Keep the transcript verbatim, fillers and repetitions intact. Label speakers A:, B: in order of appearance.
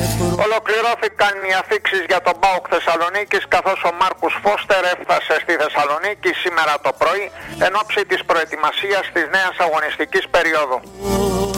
A: Ολοκληρώθηκαν οι αφίξεις για τον ΠΑΟΚ Θεσσαλονίκης, καθώς ο Μάρκους Φώστερ έφτασε στη Θεσσαλονίκη σήμερα το πρωί εν ώψη της προετοιμασίας της νέας αγωνιστικής περίοδου.